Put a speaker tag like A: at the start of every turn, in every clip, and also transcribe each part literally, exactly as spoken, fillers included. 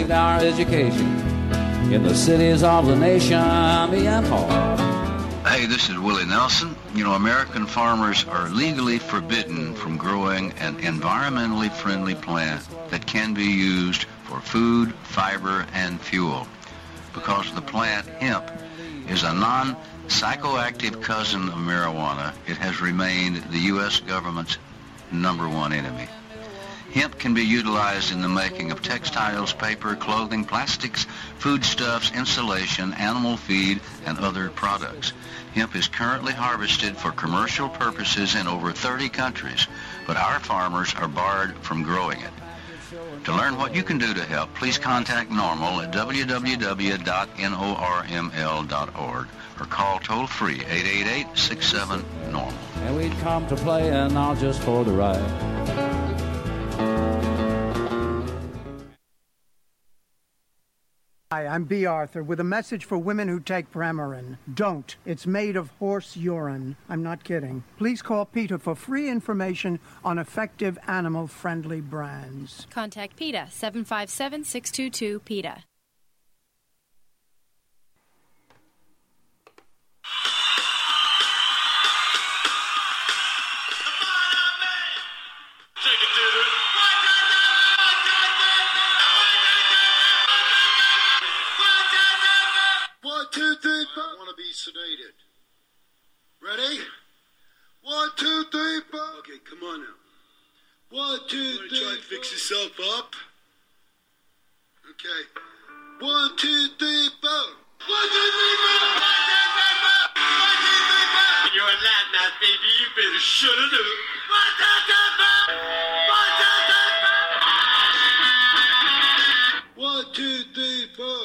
A: received our education in the cities of the nation, me and Paul.
B: Hey, this is Willie Nelson. You know, American farmers are legally forbidden from growing an environmentally friendly plant that can be used for food, fiber, and fuel. Because the plant, hemp, is a non-psychoactive cousin of marijuana, it has remained the U S government's number one enemy. Hemp can be utilized in the making of textiles, paper, clothing, plastics, foodstuffs, insulation, animal feed, and other products. Hemp is currently harvested for commercial purposes in over thirty countries, but our farmers are barred from growing it. To learn what you can do to help, please contact NORML at w w w dot norml dot org or call toll-free eight eight eight, six seven, normal.
A: And we'd come to play and not just for the ride.
C: Hi, I'm B. Arthur with a message for women who take Premarin. Don't. It's made of horse urine. I'm not kidding. Please call PETA for free information on effective animal-friendly brands.
D: Contact PETA, seven five seven, six two two, PETA.
E: Two, three, four. I want to be sedated. Ready? One, two, three, four. Okay, come on now. One, two, you three, try and fix yourself up? Okay. One, two, three, four. One, two, three, four. One, two, three, four. One, two, three, four. You're a lad now, baby. You better shut it up. One, two, three, four. One, two, three, four. One, two, three, four.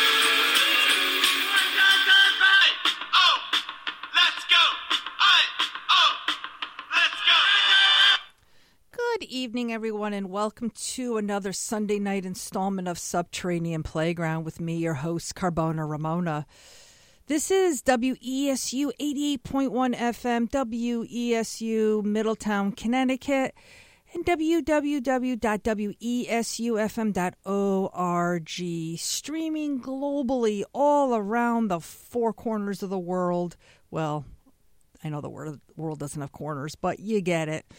F: Good evening, everyone, and welcome to another Sunday night installment of Subterranean Playground with me, your host, Carbona Ramona. This is W E S U eighty-eight point one F M, W E S U Middletown, Connecticut, and w w w dot w e s u f m dot org, streaming globally all around the four corners of the world. Well, I know the world doesn't have corners, but you get it.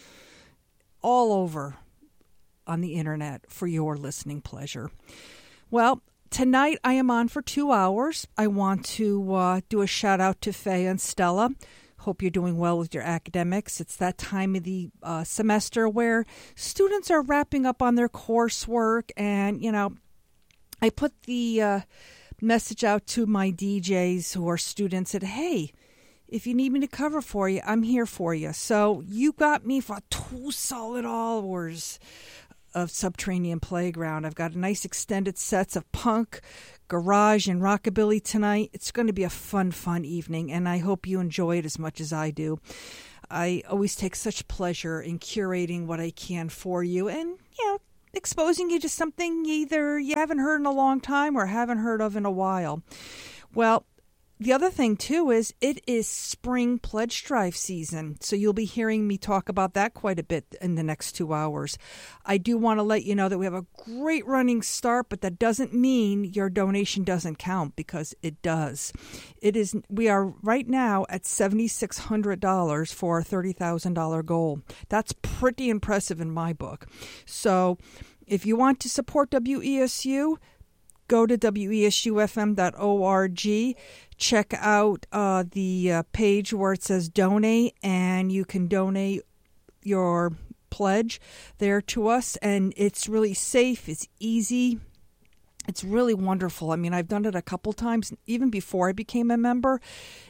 F: All over on the internet for your listening pleasure. Well, tonight I am on for two hours. I want to uh, do a shout out to Faye and Stella. Hope you're doing well with your academics. It's that time of the uh, semester where students are wrapping up on their coursework. And, you know, I put the uh, message out to my D Js who are students that, hey, if you need me to cover for you, I'm here for you. So you got me for two solid hours of Subterranean Playground. I've got nice extended sets of punk, garage, and rockabilly tonight. It's going to be a fun, fun evening, and I hope you enjoy it as much as I do. I always take such pleasure in curating what I can for you and, you know, exposing you to something either you haven't heard in a long time or haven't heard of in a while. Well, the other thing, too, is it is spring pledge drive season, so you'll be hearing me talk about that quite a bit in the next two hours. I do want to let you know that we have a great running start, but that doesn't mean your donation doesn't count, because it does. It is. We are right now at seven thousand six hundred dollars for our thirty thousand dollars goal. That's pretty impressive in my book. So if you want to support W E S U, go to w e s u f m dot org. Check out uh, the uh, page where it says donate, and you can donate your pledge there to us. And it's really safe. It's easy. It's really wonderful. I mean, I've done it a couple times, even before I became a member.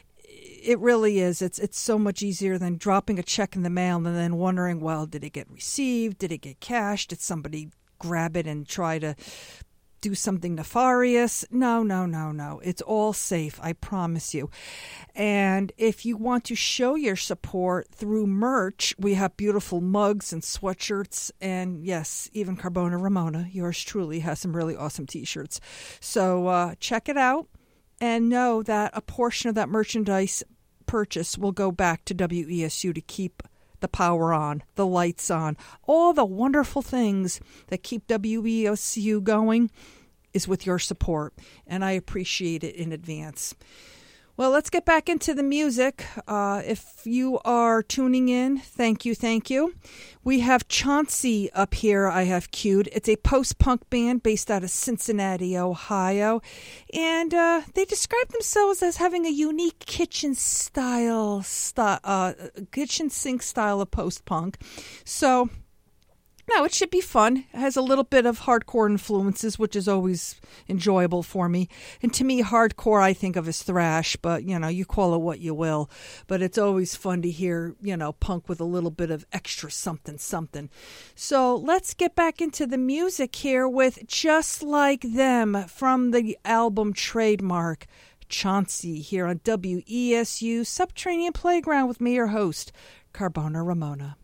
F: It really is. It's it's so much easier than dropping a check in the mail and then wondering, well, did it get received? Did it get cashed? Did somebody grab it and try to do something nefarious? No, no, no, no. It's all safe, I promise you. And if you want to show your support through merch, we have beautiful mugs and sweatshirts. And yes, even Carbona Ramona, yours truly, has some really awesome t-shirts. So uh, check it out and know that a portion of that merchandise purchase will go back to W E S U to keep the power on, the lights on, all the wonderful things that keep W E S U going. is with your support, and I appreciate it in advance. Well, let's get back into the music. Uh, if you are tuning in, thank you, thank you. We have Chauncey up here I have queued. It's a post-punk band based out of Cincinnati, Ohio. And uh, they describe themselves as having a unique kitchen style, st- uh, kitchen sink style of post-punk. So... No, it should be fun. It has a little bit of hardcore influences, which is always enjoyable for me. And to me, hardcore I think of as thrash, but, you know, you call it what you will. But it's always fun to hear, you know, punk with a little bit of extra something, something. So let's get back into the music here with Just Like Them from the album Trademark. Chauncey here on W E S U Subterranean Playground with me, your host, Carbona Ramona.